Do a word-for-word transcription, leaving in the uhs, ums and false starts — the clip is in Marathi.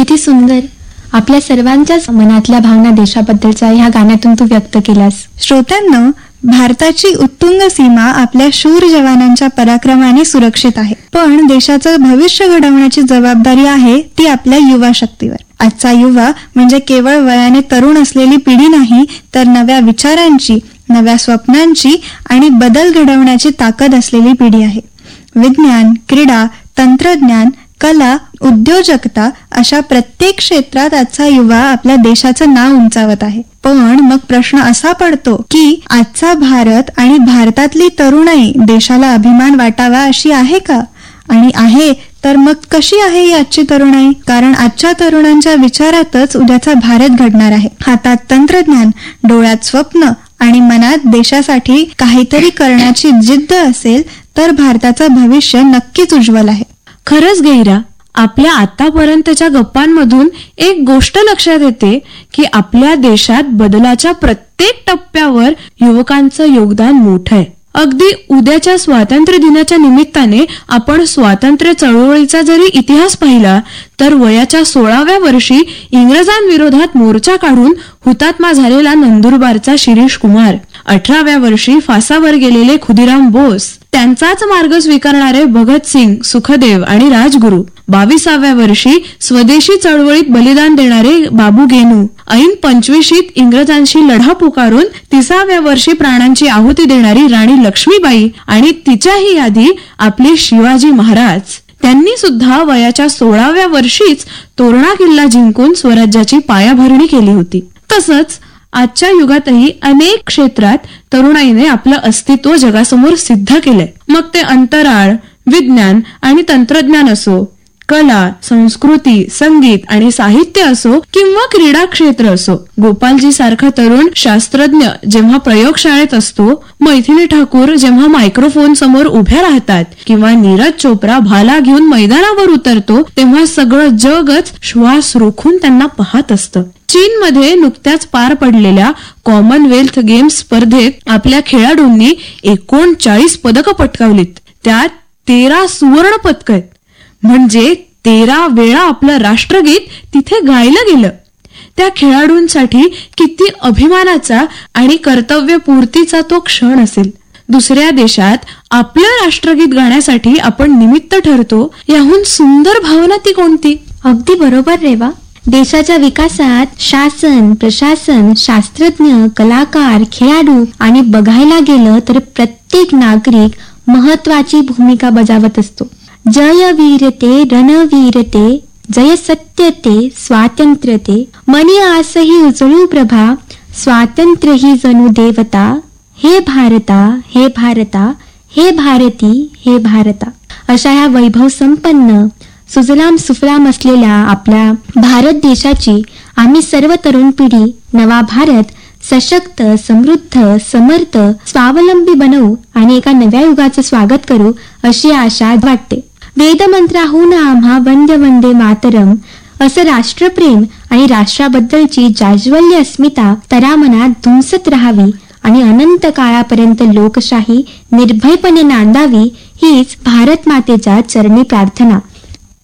किती सुंदर. आपल्या सर्वांच्याच मनातल्या भावना देशाबद्दलच्या ह्या गाण्यातून तू व्यक्त केलास. श्रोत्यांनो, भारताची उत्तुंग सीमा आपल्या शूर जवानांच्या पराक्रमाने सुरक्षित आहे, पण देशाचं भविष्य घडवण्याची जबाबदारी आहे ती आपल्या युवा शक्तीवर. आजचा युवा म्हणजे केवळ वयाने तरुण असलेली पिढी नाही, तर नव्या विचारांची, नव्या स्वप्नांची आणि बदल घडवण्याची ताकद असलेली पिढी आहे. विज्ञान, क्रीडा, तंत्रज्ञान, कला, उद्योजकता अशा प्रत्येक क्षेत्रात आजचा युवा आपल्या देशाचं नाव उंचावत आहे. पण मग प्रश्न असा पडतो की आजचा भारत आणि भारतातली तरुणाई देशाला अभिमान वाटावा अशी आहे का? आणि आहे तर मग कशी आहे ही आजची तरुणाई? कारण आजच्या तरुणांच्या विचारातच उद्याचा भारत घडणार आहे. हातात तंत्रज्ञान, डोळ्यात स्वप्न आणि मनात देशासाठी काहीतरी करण्याची जिद्द असेल तर भारताचं भविष्य नक्कीच उज्ज्वल आहे. खरंच गैरा, आपल्या आतापर्यंतच्या गप्पांमधून एक गोष्ट लक्षात येते की आपल्या देशात बदलाच्या प्रत्येक टप्प्यावर युवकांचं योगदान मोठं आहे. अगदी उद्याच्या स्वातंत्र्य दिनाच्या निमित्ताने आपण स्वातंत्र्य चळवळीचा जरी इतिहास पाहिला तर वयाच्या सोळाव्या वर्षी इंग्रजांविरोधात मोर्चा काढून हुतात्मा झालेला नंदुरबारचा शिरीष कुमार, अठराव्या वर्षी फासावर गेलेले खुदिराम बोस, त्यांचाच मार्ग स्वीकारणारे भगतसिंग, सुखदेव आणि राजगुरू, बावीसाव्या वर्षी स्वदेशी चळवळीत बलिदान देणारे बाबू गेनू, ऐन पंचवीशीत इंग्रजांशी लढा पुकारून तिसाव्या वर्षी प्राणांची आहुती देणारी राणी लक्ष्मीबाई आणि तिच्याही आधी आपले शिवाजी महाराज, त्यांनी सुद्धा वयाच्या सोळाव्या वर्षीच तोरणा किल्ला जिंकून स्वराज्याची पायाभरणी केली होती. तसंच आजच्या युगातही अनेक क्षेत्रात तरुणाईने आपलं अस्तित्व जगासमोर सिद्ध केलंय. मग ते अंतराळ, विज्ञान आणि तंत्रज्ञान असो, कला, संस्कृती, संगीत आणि साहित्य असो किंवा क्रीडा क्षेत्र असो. गोपालजी सारखा तरुण शास्त्रज्ञ जेव्हा प्रयोगशाळेत असतो, मैथिली ठाकूर जेव्हा मायक्रोफोन समोर उभ्या राहतात किंवा नीरज चोप्रा भाला घेऊन मैदानावर उतरतो, तेव्हा सगळं जगच श्वास रोखून त्यांना पाहत असतं. चीनमध्ये नुकत्याच पार पडलेल्या कॉमनवेल्थ गेम्स स्पर्धेत आपल्या खेळाडूंनी एकोणचाळीस पदकं पटकावलीत. त्यात तेरा सुवर्ण पदक आहेत. म्हणजे तेरा वेळा आपलं राष्ट्रगीत तिथे गायलं गेलं. त्या खेळाडूंसाठी किती अभिमानाचा आणि कर्तव्यपूर्तीचा तो क्षण असेल. दुसऱ्या देशात आपलं राष्ट्रगीत गाण्यासाठी आपण निमित्त ठरतो, याहून सुंदर भावना ती कोणती? अगदी बरोबर रेवा. देशाच्या विकासात शासन, प्रशासन, शास्त्रज्ञ, कलाकार, खेळाडू आणि बघायला गेलं तर प्रत्येक नागरिक महत्वाची भूमिका बजावत असतो. जय वीरते रणवीरते, जय सत्यते स्वातंत्र्यते, मनी आसही उजळू प्रभा, स्वातंत्र्य ही जणू देवता, हे भारता हे भारता हे भारती हे भारता. अशा ह्या वैभव संपन्न सुजलाम सुफलाम असलेल्या आपल्या भारत देशाची आम्ही सर्व तरुण पिढी नवा भारत सशक्त, समृद्ध, समर्थ, स्वावलंबी बनवू आणि एका नव्या युगाचं स्वागत करू अशी आशा वाटते. वेदमंत्राहून आम्हा वंदे वंदे मातरम असं राष्ट्रप्रेम आणि राष्ट्राबद्दलची जाज्वल्य अस्मिता तरामनात धुमसत राहावी आणि अनंत काळापर्यंत लोकशाही निर्भयपणे नांदावी हीच भारत मातेच्या चरणी प्रार्थना.